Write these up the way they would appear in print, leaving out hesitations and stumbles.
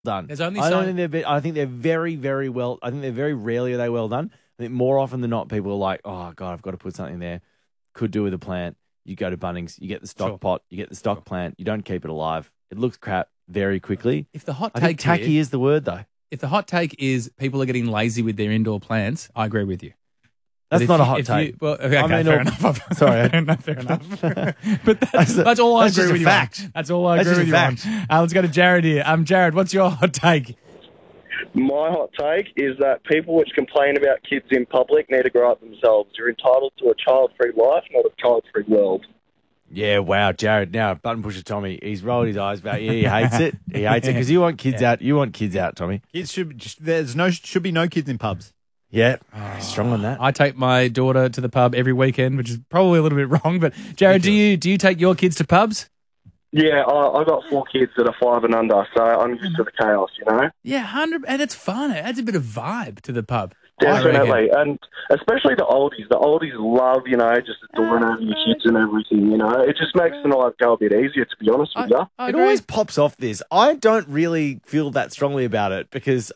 done. There's only I don't so- think I think they're very, very well. I think they're very rarely are they well done. I think more often than not, people are like, "Oh God, I've got to put something there. Could do with a plant." You go to Bunnings, you get the stock pot, you get the stock plant. You don't keep it alive. It looks crap very quickly. If the hot I think take tacky here, is the word though. if the hot take is people are getting lazy with their indoor plants, I agree with you. That's But not if a you- hot if take. you- well, okay, I mean, fair or- enough. Sorry. fair enough. But that's all I that's agree just a with fact. you on. That's all I That's agree with just you a on. fact. Let's go to Jared here. Jared, what's your hot take? My hot take is that people which complain about kids in public need to grow up themselves. You're entitled to a child-free life, not a child-free world. Yeah, wow, Jared. Now, button pusher Tommy, he's rolled his eyes back. Yeah, he hates it. He hates it because you want kids out. You want kids out, Tommy. Kids should be no kids in pubs. Yeah, he's strong on that. I take my daughter to the pub every weekend, which is probably a little bit wrong. But Jared, do you take your kids to pubs? Yeah, I've got 4 kids that are 5 and under, so I'm used to the chaos, you know? Yeah, 100, and it's fun. It adds a bit of vibe to the pub. I reckon. Definitely, and especially the oldies. The oldies love, just adoring over your kids and everything, It just makes the night go a bit easier, to be honest with you. It always pops off this. I don't really feel that strongly about it because,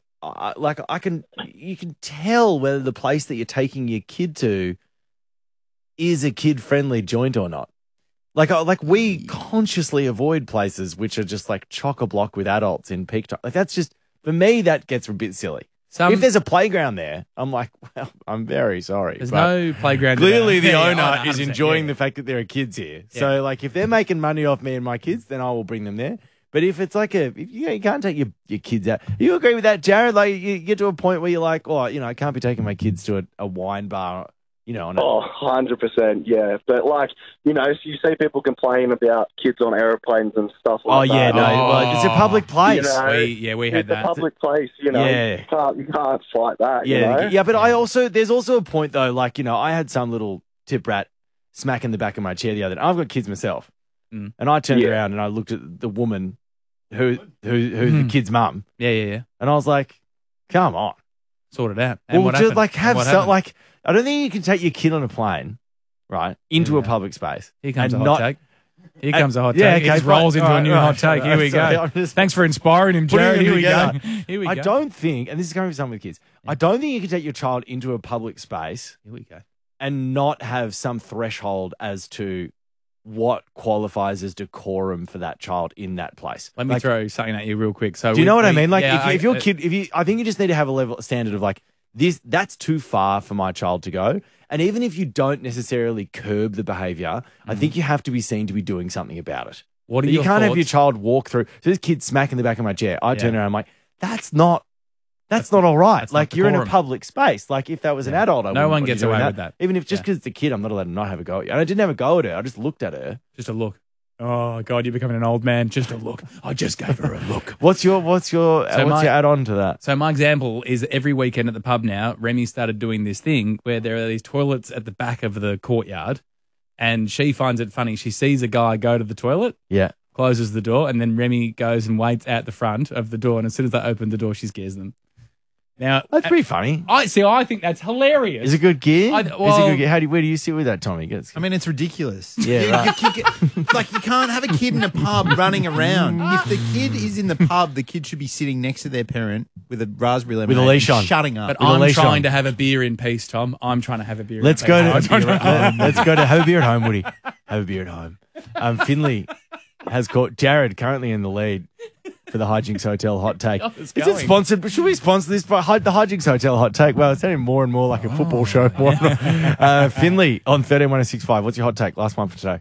you can tell whether the place that you're taking your kid to is a kid-friendly joint or not. Like we consciously avoid places which are just like chock-a-block with adults in peak time. Like that's just, for me, that gets a bit silly. If there's a playground there, I'm like, well, I'm very sorry. There's but no playground. Clearly, the Yeah, owner 100%, is enjoying yeah. the fact that there are kids here. Yeah. So, like, if they're making money off me and my kids, then I will bring them there. But if it's like you can't take your kids out. You agree with that, Jared? Like, you get to a point where you're like, oh, I can't be taking my kids to a wine bar, on a, 100%, yeah. But, so you see people complain about kids on aeroplanes and stuff like that. Well, it's a public place. We had It's a that. public place, Yeah. You can't fight that, Yeah, but there's also a point though, I had some little tip rat smack in the back of my chair the other day. I've got kids myself. Mm. And I turned around and I looked at the woman who's the kid's mum. Yeah. And I was like, come on. Sort it out. And Well, what just happened? like have And what some, happened? I don't think you can take your kid on a plane, right, into a public space. Here comes and a hot not, take. Here comes a hot take. Yeah, He okay, just rolls fine. into All a new right, hot all take. right, Here we sorry, go. I'm just Thanks for inspiring him, putting Jared. them Here we go. together. Here we I go. don't think, and this is coming from someone with kids, I don't think you can take your child into a public space Here we go. and not have some threshold as to what qualifies as decorum for that child in that place. Let me throw something at you real quick. So Do you know what I mean? Like, yeah, if your kid, I think you just need to have a standard of like this. That's too far for my child to go. And even if you don't necessarily curb the behaviour, I think you have to be seen to be doing something about it. What are you your can't have thoughts? your child walk through. So this kid smacking the back of my chair. I turn around, I'm like, that's not all right. That's Like not you're in a decorum. public space. Like if that was an adult, I No wouldn't one want you gets doing away with that. Even if just because it's a kid, I'm not allowed to not have a go at you. And I didn't have a go at her. I just looked at her. Just a look. Oh God, you're becoming an old man. Just a look. I just gave her a look. What's your add on to that? So my example is every weekend at the pub now, Remy started doing this thing where there are these toilets at the back of the courtyard, and she finds it funny. She sees a guy go to the toilet, Yeah. closes the door, and then Remy goes and waits out the front of the door, and as soon as they open the door, she scares them. Now That's pretty funny. I think that's hilarious. Is it a good gear? I- Is it well- a good gear? Where do you sit with that, Tommy? I mean, it's ridiculous. Yeah, right. You can't have a kid in a pub running around. If the kid is in the pub, the kid should be sitting next to their parent with a raspberry lemonade With a leash and on. shutting up. But With a I'm leash trying on. to have a beer in peace, Tom. I'm trying to have a beer. Let's in go peace. let's go to have a beer at home, Woody. Have a beer at home. Finley has caught Jared currently in the lead for the Hijinks Hotel hot take. Oh, it's Is it going. sponsored? But should we sponsor this by the Hijinks Hotel hot take? Well, it's sounding more and more like a football show. Finley on 131065. What's your hot take? Last one for today.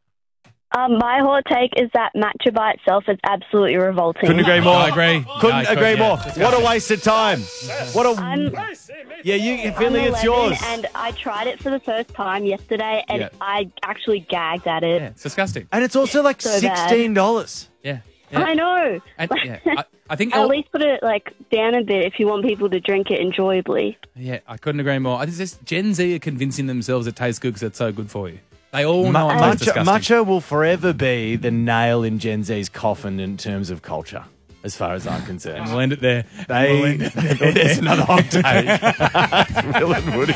My hot take is that matcha by itself is absolutely revolting. Couldn't agree more. I agree. Couldn't I agree could, more. yeah. What a waste of time. What a I'm Finley, it's 11 yours. and I tried it for the first time yesterday, and Yeah. I actually gagged at it. Yeah, it's disgusting. And it's also like So bad. $16. Yeah. I know. And, yeah. I think At least put it down a bit if you want people to drink it enjoyably. Yeah, I couldn't agree more. I think this Gen Z are convincing themselves it tastes good because it's so good for you. They all know it tastes disgusting. Matcha will forever be the nail in Gen Z's coffin in terms of culture, as far as I'm concerned. And we'll end it there. There's another hot take. Will and Woody.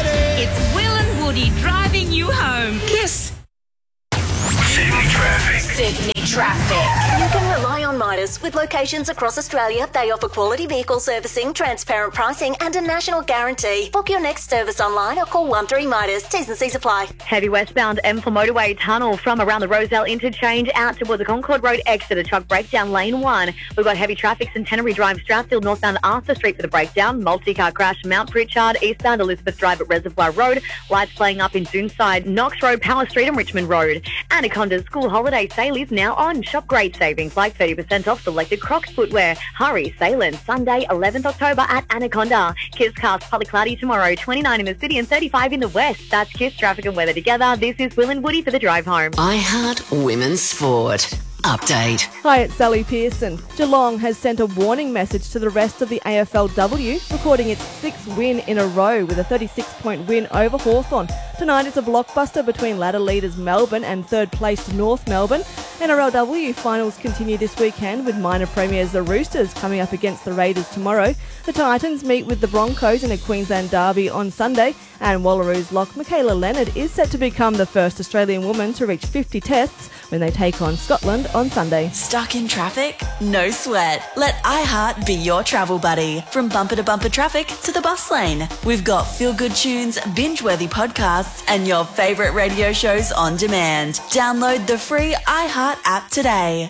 It's Will and Woody driving you home. Kiss. Sydney traffic. Sydney traffic. You can rely on Midas. With locations across Australia, they offer quality vehicle servicing, transparent pricing and a national guarantee. Book your next service online or call 13 Midas. T's and C's apply. Heavy westbound M4 motorway tunnel from around the Roselle interchange out towards the Concord Road exit, a truck breakdown lane 1. We've got heavy traffic Centenary Drive, Strathfield, northbound Arthur Street for the breakdown. Multi-car crash Mount Pritchard, eastbound Elizabeth Drive at Reservoir Road. Lights playing up in Doonside, Knox Road, Power Street and Richmond Road. Anaconda's school holiday sale is now on. Shop great savings like 30% off selected Crocs footwear. Hurry, sale ends Sunday 11th October at Anaconda. Kiss cast partly cloudy tomorrow, 29 in the city and 35 in the west. That's Kiss traffic and weather together. This is Will and Woody for the drive home. iHeart Women's Sport. Update. Hi, it's Sally Pearson. Geelong has sent a warning message to the rest of the AFLW, recording its 6th win in a row with a 36-point win over Hawthorn. Tonight it's a blockbuster between ladder leaders Melbourne and third-placed North Melbourne. NRLW finals continue this weekend with minor premiers the Roosters coming up against the Raiders tomorrow. The Titans meet with the Broncos in a Queensland derby on Sunday, and Wallaroos lock Michaela Leonard is set to become the first Australian woman to reach 50 tests when they take on Scotland on Sunday. Stuck in traffic? No sweat. Let iHeart be your travel buddy. From bumper to bumper traffic to the bus lane. We've got feel-good tunes, binge-worthy podcasts, and your favourite radio shows on demand. Download the free iHeart app today.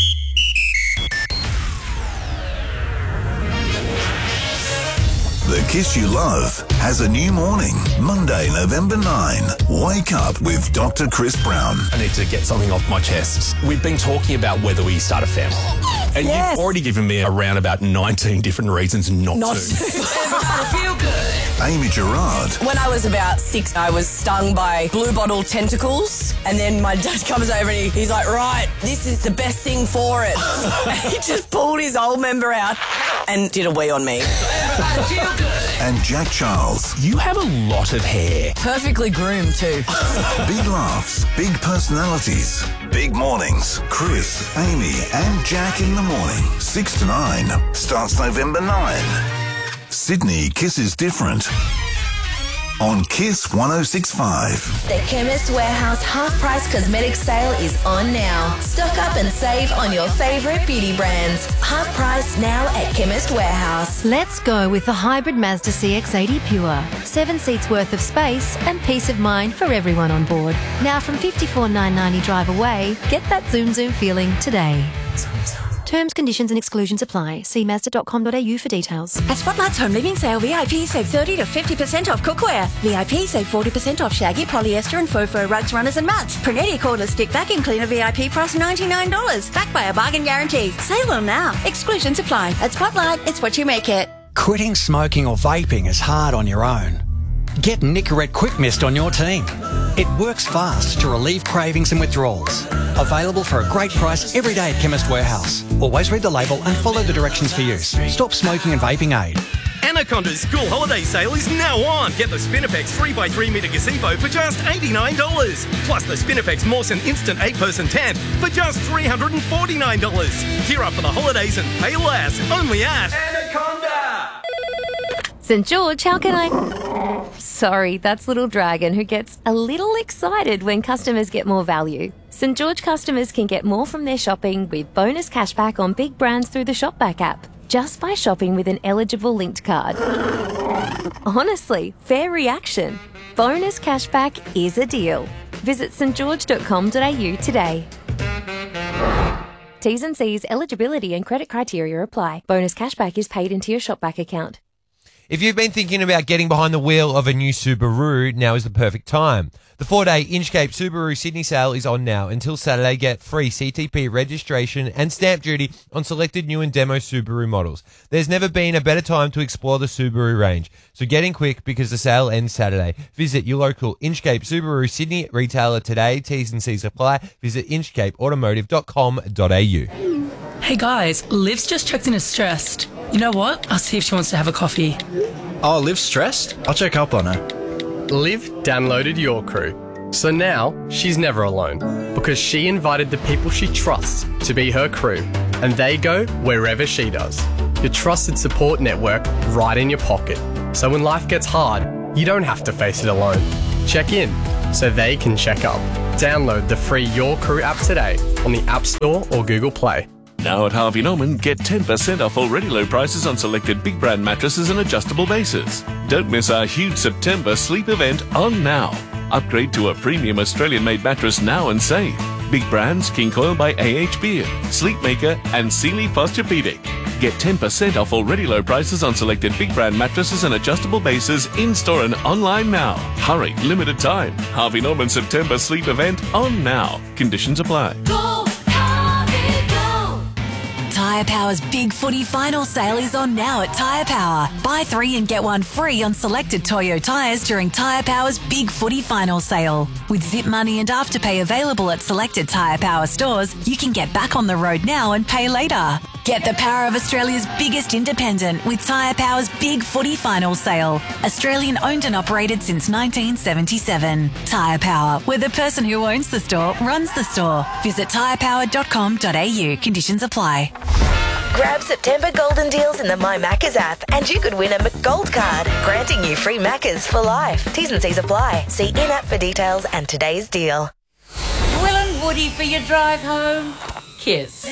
The Kiss You Love has a new morning, Monday, November 9. Wake up with Dr. Chris Brown. I need to get something off my chest. We've been talking about whether we start a family. And Yes. you've already given me around about 19 different reasons not to. Feel good. Amy Gerard. When I was about 6, I was stung by blue bottle tentacles, and then my dad comes over and he's like, right, this is the best thing for it. And he just pulled his old member out and did a wee on me. And Jack Charles. You have a lot of hair. Perfectly groomed too. Big laughs, big personalities, big mornings. Chris, Amy and Jack in the morning. 6 to 9. Starts November 9. Sydney Kiss is different. On Kiss 106.5. The Chemist Warehouse half-price cosmetic sale is on now. Stock up and save on your favourite beauty brands. Half price now at Chemist Warehouse. Let's go with the hybrid Mazda CX-80 Pure. 7 seats worth of space and peace of mind for everyone on board. Now from $54,990 drive away, get that zoom feeling today. Terms, conditions and exclusions apply. See Mazda.com.au for details. At Spotlight's Home Living Sale, VIP save 30 to 50% off cookware. VIP save 40% off shaggy, polyester and faux fur rugs, runners and mats. Prineti cordless stick vacuum cleaner VIP price $99. Backed by a bargain guarantee. Sale on now. Exclusions apply. At Spotlight, it's what you make it. Quitting smoking or vaping is hard on your own. Get Nicorette Quick Mist on your team. It works fast to relieve cravings and withdrawals. Available for a great price every day at Chemist Warehouse. Always read the label and follow the directions for use. Stop smoking and vaping aid. Anaconda's school holiday sale is now on. Get the Spinifex 3x3 metre gazebo for just $89. Plus the Spinifex Mawson Instant 8-person tent for just $349. Gear up for the holidays and pay less. Only at Anaconda. St. George, how can I... Sorry, that's Little Dragon, who gets a little excited when customers get more value. St. George customers can get more from their shopping with bonus cashback on big brands through the Shopback app, just by shopping with an eligible linked card. Honestly, fair reaction. Bonus cashback is a deal. Visit stgeorge.com.au today. T's and C's, eligibility and credit criteria apply. Bonus cashback is paid into your Shopback account. If you've been thinking about getting behind the wheel of a new Subaru, now is the perfect time. The 4-day Inchcape Subaru Sydney sale is on now. Until Saturday, get free CTP registration and stamp duty on selected new and demo Subaru models. There's never been a better time to explore the Subaru range. So get in quick because the sale ends Saturday. Visit your local Inchcape Subaru Sydney retailer today. T's and C's apply. Visit inchcapeautomotive.com.au. Hey guys, Liv's just checked in as stressed. You know what? I'll see if she wants to have a coffee. Oh, Liv's stressed? I'll check up on her. Liv downloaded Your Crew. So now she's never alone because she invited the people she trusts to be her crew and they go wherever she does. Your trusted support network right in your pocket. So when life gets hard, you don't have to face it alone. Check in so they can check up. Download the free Your Crew app today on the App Store or Google Play. Now at Harvey Norman, get 10% off already low prices on selected big brand mattresses and adjustable bases. Don't miss our huge September sleep event on now. Upgrade to a premium Australian-made mattress now and save. Big brands, King Coil by AH Beard, Sleepmaker and Sealy Posturepedic. Get 10% off already low prices on selected big brand mattresses and adjustable bases in-store and online now. Hurry, limited time. Harvey Norman September sleep event on now. Conditions apply. Tyre Power's Big Footy Final Sale is on now at Tyre Power. Buy 3 and get 1 free on selected Toyo tyres during Tyre Power's Big Footy Final Sale. With Zip Money and Afterpay available at selected Tyre Power stores, you can get back on the road now and pay later. Get the power of Australia's biggest independent with Tyre Power's Big Footy Final Sale. Australian owned and operated since 1977. Tyre Power, where the person who owns the store runs the store. Visit tyrepower.com.au. Conditions apply. Grab September golden deals in the My Maccas app and you could win a McGold card, granting you free Maccas for life. T's and C's apply. See in-app for details and today's deal. Will and Woody for your drive home. Kiss.